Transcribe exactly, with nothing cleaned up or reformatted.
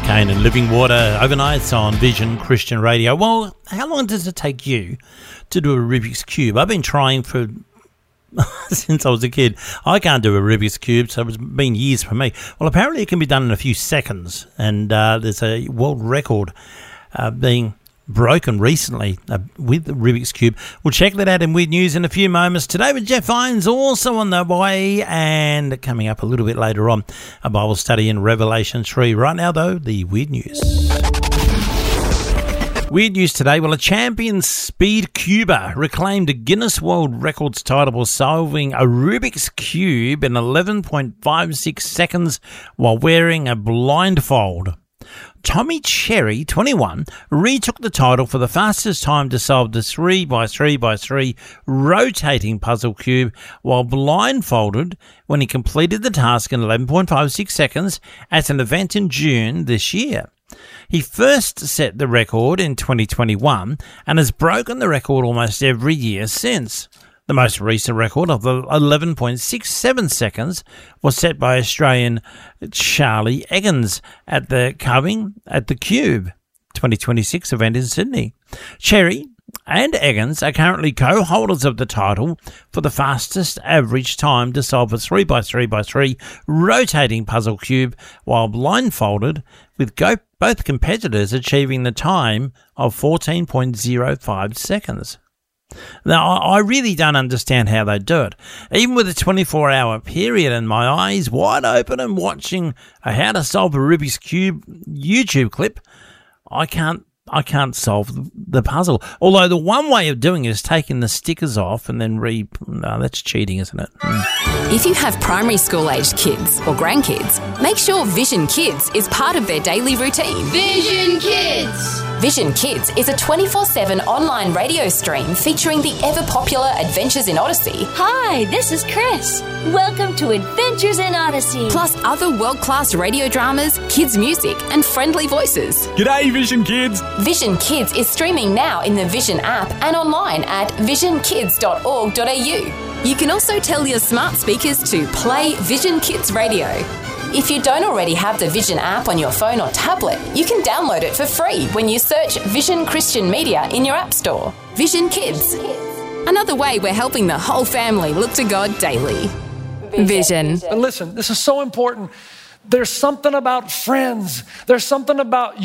Kane and Living Water overnights on Vision Christian Radio. Well, how long does it take you to do a Rubik's Cube? I've been trying for since I was a kid. I can't do a Rubik's Cube, so it's been years for me. Well, apparently it can be done in a few seconds, and uh, there's a world record uh, being broken recently uh, with the Rubik's Cube. We'll check that out in Weird News in a few moments. Today with Jeff Vines also on the way, and coming up a little bit later on, a Bible study in Revelation three. Right now, though, the Weird News. Weird news today. Well, a champion speed cuber reclaimed a Guinness World Records title for solving a Rubik's Cube in eleven point five six seconds while wearing a blindfold. Tommy Cherry, twenty-one, retook the title for the fastest time to solve the three by three by three rotating puzzle cube while blindfolded when he completed the task in eleven point five six seconds at an event in June this year. He first set the record in twenty twenty-one and has broken the record almost every year since. The most recent record of eleven point six seven seconds was set by Australian Charlie Eggins at the Carving at the Cube twenty twenty-six event in Sydney. Cherry and Eggins are currently co-holders of the title for the fastest average time to solve a three by three by three rotating puzzle cube while blindfolded, with go- both competitors achieving the time of fourteen point zero five seconds. Now, I really don't understand how they do it. Even with a twenty-four hour period and my eyes wide open and watching a How to Solve a Rubik's Cube YouTube clip, I can't I can't solve the puzzle. Although the one way of doing it is taking the stickers off and then re... No, that's cheating, isn't it? Mm. If you have primary school-aged kids or grandkids, make sure Vision Kids is part of their daily routine. Vision Kids! Vision Kids is a twenty-four seven online radio stream featuring the ever-popular Adventures in Odyssey. Hi, this is Chris. Welcome to Adventures in Odyssey. Plus other world-class radio dramas, kids' music, and friendly voices. G'day, Vision Kids! Vision Kids is streaming now in the Vision app and online at vision kids dot org dot a u. You can also tell your smart speakers to play Vision Kids Radio. If you don't already have the Vision app on your phone or tablet, you can download it for free when you search Vision Christian Media in your app store. Vision Kids. Another way we're helping the whole family look to God daily. Vision. And listen, this is so important. There's something about friends. There's something about